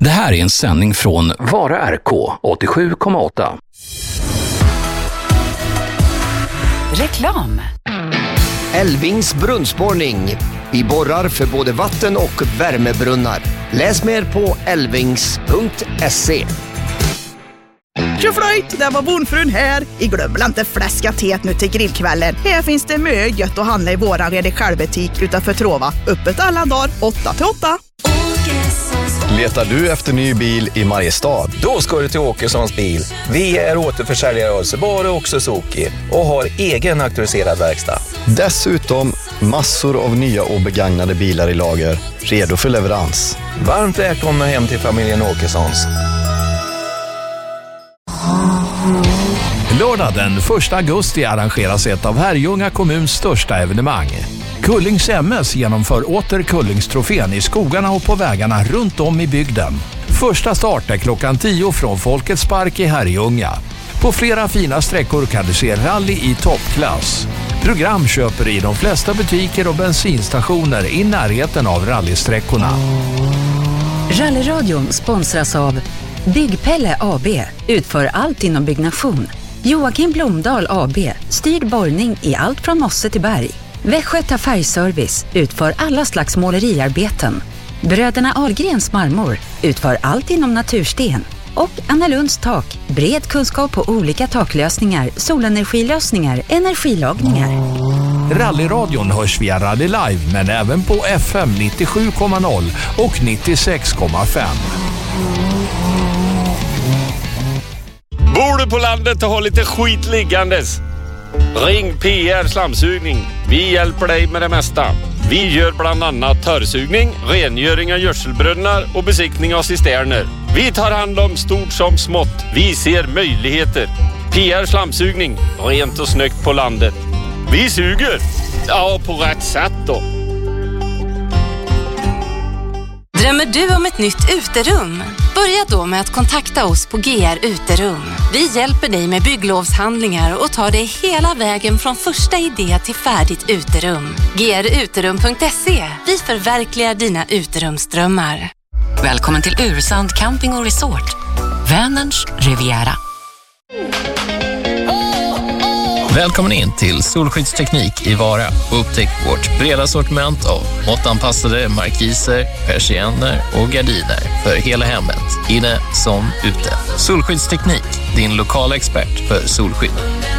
Det här är en sändning från Vara RK 87,8. Reklam. Elvings brunnsborrning. Vi borrar för både vatten- och värmebrunnar. Läs mer på elvings.se. Tjoflöjt, där var bondfrun här. I glömmer inte fläskatet nu till grillkvällen. Här finns det mycket gött att handla i våran Redi självbutik utanför Trova. Öppet alla dagar 8-8. Letar du efter ny bil i Mariestad? Då ska du till Åkessons bil. Vi är återförsäljare av Subaru och Suzuki och har egen auktoriserad verkstad. Dessutom massor av nya och begagnade bilar i lager, redo för leverans. Varmt välkomna hem till familjen Åkessons. Lördag den 1 augusti arrangeras ett av Herrljunga kommuns största evenemang. Kullings MS genomför åter Kullingstrofén i skogarna och på vägarna runt om i bygden. Första start är klockan 10 från Folkets park i Herrljunga. På flera fina sträckor kan du se rally i toppklass. Program köper i de flesta butiker och bensinstationer i närheten av rallysträckorna. Rallyradion sponsras av Byggpelle AB, utför allt inom byggnation. Joakim Blomdahl AB, styrd borrning i allt från mosse till berg. Västgöta Färgservice, utför alla slags måleriarbeten. Bröderna Ahlgrens marmor, utför allt inom natursten. Och Anna Lunds tak, bred kunskap på olika taklösningar, solenergilösningar, energilagningar. Rallyradion hörs via Rally Live men även på FM 97,0 och 96,5. Bor du på landet och har lite skit liggandes? Ring PR Slamsugning. Vi hjälper dig med det mesta. Vi gör bland annat törrsugning, rengöring av gödselbrunnar och besiktning av cisterner. Vi tar hand om stort som smått. Vi ser möjligheter. PR Slamsugning. Rent och snyggt på landet. Vi suger. Ja, på rätt sätt då. Drömmer du om ett nytt uterum? Börja då med att kontakta oss på GR Uterum. Vi hjälper dig med bygglovshandlingar och tar dig hela vägen från första idé till färdigt uterum. gruterum.se. Vi förverkligar dina uterumsdrömmar. Välkommen till Ursand Camping och Resort. Vänerns Riviera. Välkommen in till Solskyddsteknik i Vara och upptäck vårt breda sortiment av måttanpassade markiser, persienner och gardiner för hela hemmet, inne som ute. Solskyddsteknik, din lokala expert för solskydd.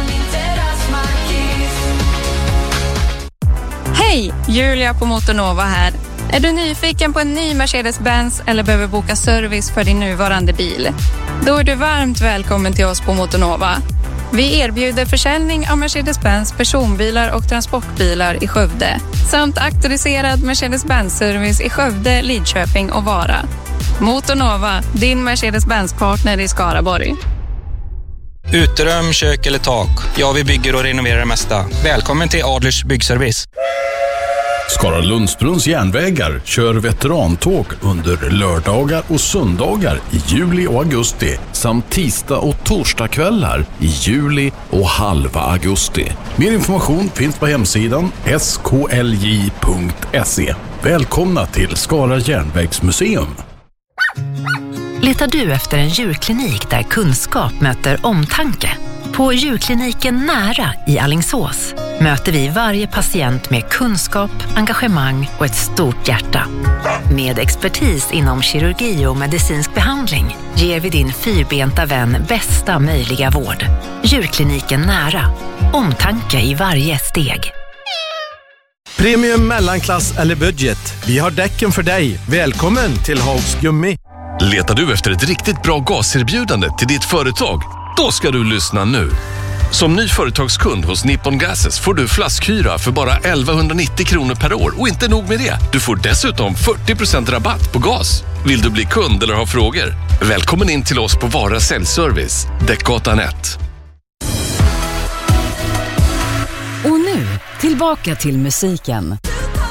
Hej, Julia på Motornova här. Är du nyfiken på en ny Mercedes-Benz eller behöver boka service för din nuvarande bil? Då är du varmt välkommen till oss på Motornova. Vi erbjuder försäljning av Mercedes-Benz personbilar och transportbilar i Skövde samt auktoriserad Mercedes-Benz-service i Skövde, Lidköping och Vara. Motornova, din Mercedes-Benz-partner i Skaraborg. Uterum, kök eller tak. Ja, vi bygger och renoverar det mesta. Välkommen till Adlers byggservice. Skara Lundsbrunns järnvägar kör veterantåg under lördagar och söndagar i juli och augusti samt tisdag och torsdagskvällar i juli och halva augusti. Mer information finns på hemsidan sklj.se. Välkomna till Skara järnvägsmuseum. Letar du efter en djurklinik där kunskap möter omtanke? På djurkliniken Nära i Alingsås möter vi varje patient med kunskap, engagemang och ett stort hjärta. Med expertis inom kirurgi och medicinsk behandling ger vi din fyrbenta vän bästa möjliga vård. Djurkliniken Nära. Omtanke i varje steg. Premium, mellanklass eller budget. Vi har däcken för dig. Välkommen till Hags Gummi. Letar du efter ett riktigt bra gaserbjudande till ditt företag? Då ska du lyssna nu. Som ny företagskund hos Nippon Gases får du flaskhyra för bara 1190 kronor per år. Och inte nog med det, du får dessutom 40% rabatt på gas. Vill du bli kund eller ha frågor? Välkommen in till oss på Vara Säljservice, Däckgatan 1. Och nu, tillbaka till musiken.